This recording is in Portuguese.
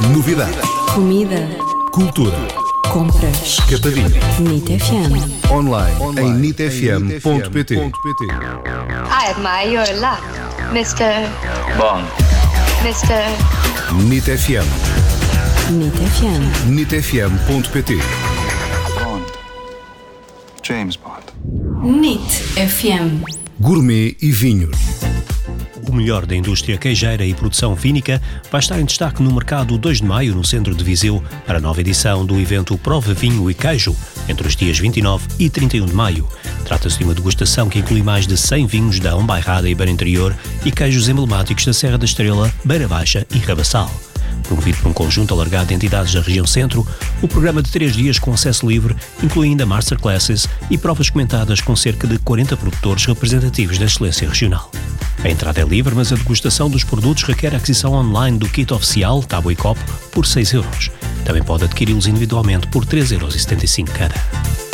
Novidade. Comida. Cultura. Compras. Capadinho. NIT FM. Online em nitfm.pt. I admire your luck, Mr. Bond. Mr. NIT FM. NIT FM. nitfm.pt. Bond. James Bond. NIT FM. Gourmet e vinhos. O melhor da indústria queijeira e produção vínica vai estar em destaque no mercado 2 de maio, no centro de Viseu, para a nova edição do evento Prova Vinho e Queijo, entre os dias 29 e 31 de maio. Trata-se de uma degustação que inclui mais de 100 vinhos da Bairrada e Beira Interior e queijos emblemáticos da Serra da Estrela, Beira Baixa e Rabassal. Promovido por um conjunto alargado de entidades da região centro, o programa de 3 dias com acesso livre inclui ainda masterclasses e provas comentadas com cerca de 40 produtores representativos da excelência regional. A entrada é livre, mas a degustação dos produtos requer a aquisição online do kit oficial, tábua e copo, por 6€. Também pode adquiri-los individualmente por 3,75€ cada.